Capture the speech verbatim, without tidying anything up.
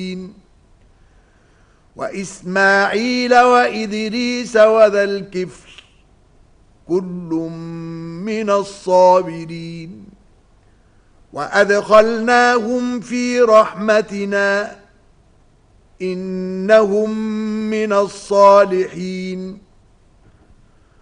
الصابرين وإسماعيل وإدريس وذا الكفل كل من الصابرين وأدخلناهم في رحمتنا إنهم من الصالحين